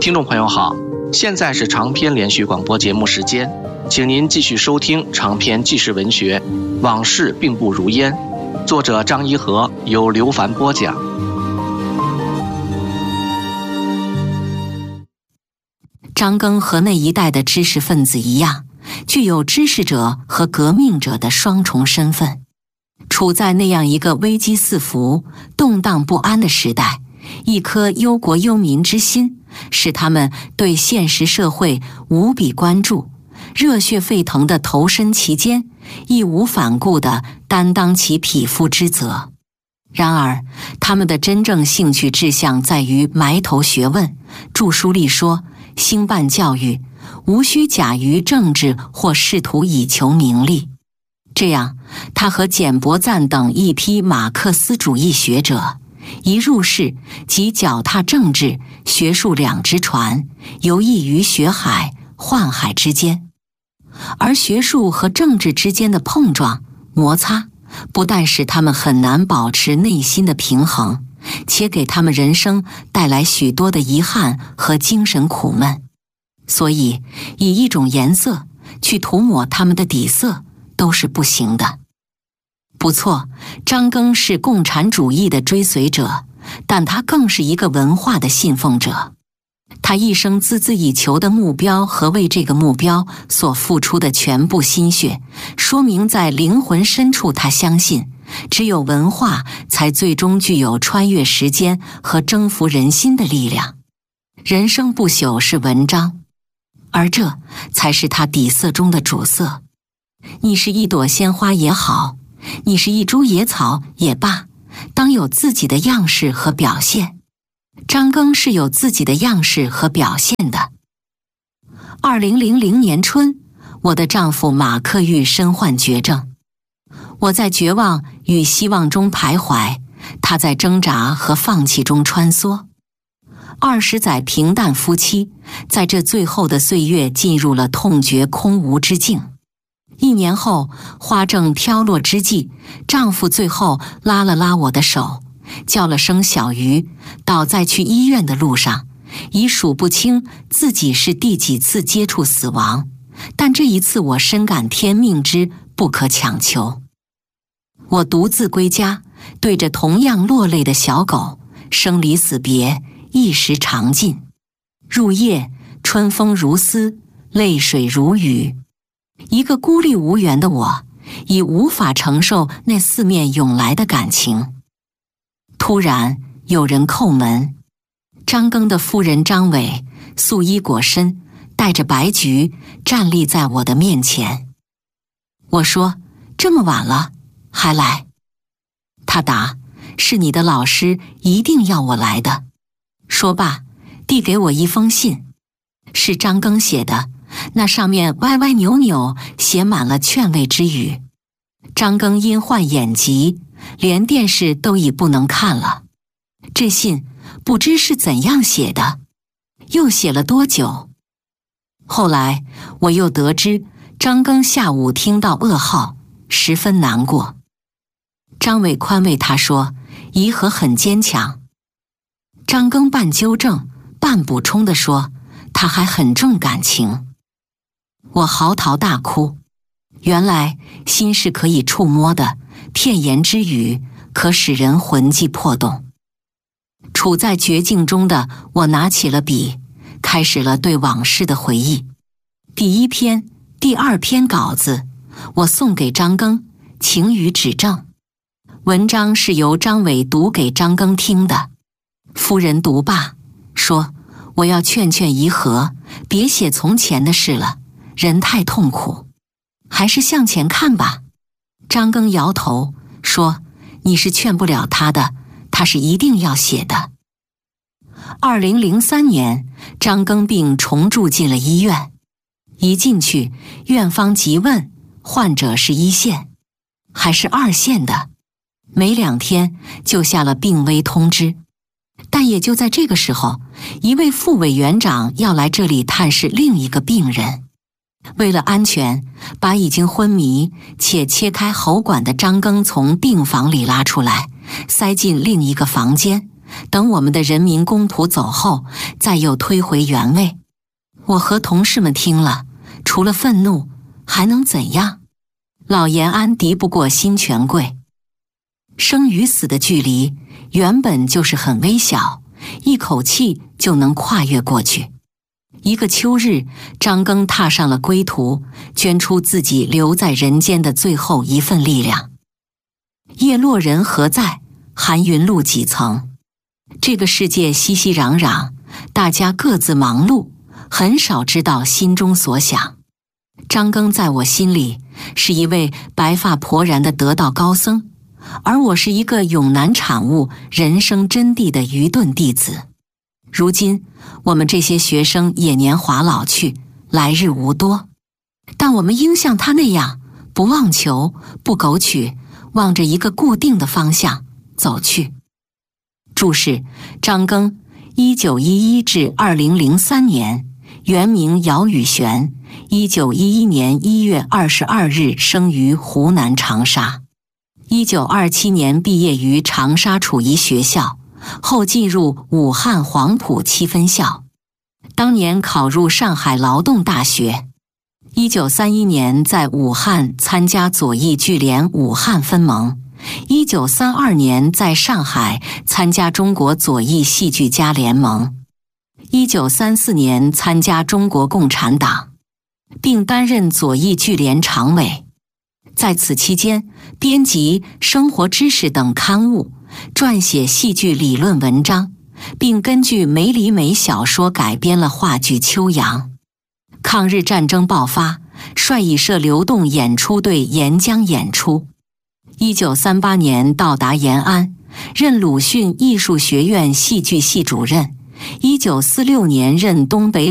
听众朋友好，现在是长篇连续广播节目时间，请您继续收听长篇纪实文学《往事并不如烟》，作者张一和，由刘凡播讲。 张庚和那一代的知识分子一样，具有知识者和革命者的双重身份。处在那样一个危机四伏、动荡不安的时代，一颗忧国忧民之心使他们对现实社会无比关注，热血沸腾地投身其间，义无反顾地担当起匹夫之责。然而他们的真正兴趣志向在于埋头学问。著书立说，兴办教育，无需假于政治或试图以求名利。这样，他和简伯赞等一批马克思主义学者一入世即脚踏政治、学术两只船，游弋于学海、宦海之间。而学术和政治之间的碰撞、摩擦，不但使他们很难保持内心的平衡，且给他们人生带来许多的遗憾和精神苦闷。所以，以一种颜色去涂抹他们的底色都是不行的。不错，张庚是共产主义的追随者，但他更是一个文化的信奉者。他一生孜孜以求的目标和为这个目标所付出的全部心血，说明在灵魂深处他相信，只有文化才最终具有穿越时间和征服人心的力量。人生不朽是文章，而这才是他底色中的主色。你是一朵鲜花也好，你是一株野草也罢，当有自己的样式和表现。张庚是有自己的样式和表现的。2000年春，我的丈夫马克玉身患绝症。我在绝望与希望中徘徊，他在挣扎和放弃中穿梭。20载平淡夫妻，在这最后的岁月进入了痛绝空无之境。1年后，花正飘落之际，丈夫最后拉了拉我的手，叫了声小鱼，倒在去医院的路上，已数不清自己是第几次接触死亡，但这一次我深感天命之不可强求。我独自归家，对着同样落泪的小狗，生离死别，一时尝尽。入夜，春风如丝，泪水如雨。一个孤立无援的我，已无法承受那四面涌来的感情。突然有人叩门，张庚的夫人张伟素衣裹身，带着白菊站立在我的面前。我说：这么晚了还来？他答：是你的老师一定要我来的。说罢递给我一封信，是张庚写的，那上面歪歪扭扭写满了劝慰之语。张庚因患眼疾，连电视都已不能看了。这信不知是怎样写的，又写了多久。后来我又得知，张庚下午听到噩耗，十分难过。张伟宽慰他说，颐和很坚强。张庚半纠正半补充地说，他还很重感情。我嚎啕大哭，原来心是可以触摸的，片言之语可使人魂悸魄动。处在绝境中的我拿起了笔，开始了对往事的回忆。第1篇、第2篇稿子我送给张庚，请予指正。文章是由张伟读给张庚听的。夫人读罢说，我要劝劝颐和，别写从前的事了，人太痛苦，还是向前看吧。张庚摇头说，你是劝不了他的，他是一定要写的。2003年，张庚病重住进了医院。一进去，院方急问，患者是1线还是2线的，没2天就下了病危通知。但也就在这个时候，一位副委员长要来这里探视另一个病人。为了安全，把已经昏迷且切开喉管的张庚从病房里拉出来，塞进另一个房间， 等我们的人民公仆走后，再又推回原位。我和同事们听了，除了愤怒，还能怎样？老延安敌不过新权贵。生与死的距离原本就是很微小，一口气就能跨越过去。一个秋日，张庚踏上了归途，捐出自己留在人间的最后一份力量。叶落人何在？寒云路几层？这个世界熙熙攘攘，大家各自忙碌，很少知道心中所想。张庚在我心里是一位白发婆髯的得道高僧，而我是一个永难产悟人生真谛的愚钝弟子。如今我们这些学生也年华老去，来日无多，但我们应像他那样，不妄求，不苟取，望着一个固定的方向走去。注释：张庚，1911至2003年，原名姚宇璇，1911年1月22日生于湖南长沙，1927年毕业于长沙楚仪学校，后进入武汉黄埔七分校，当年考入上海劳动大学。1931年在武汉参加左翼剧联武汉分盟，1932年在上海参加中国左翼戏剧家联盟，1934年参加中国共产党，并担任左翼剧联常委。在此期间，编辑《生活知识》等刊物，撰写戏剧理论文章，并根据梅里美小说改编了话剧《秋阳》。抗日战争爆发，率以社流动演出队沿江演出。1938年到达延安，任鲁迅艺术学院戏剧系主任。1946年任东北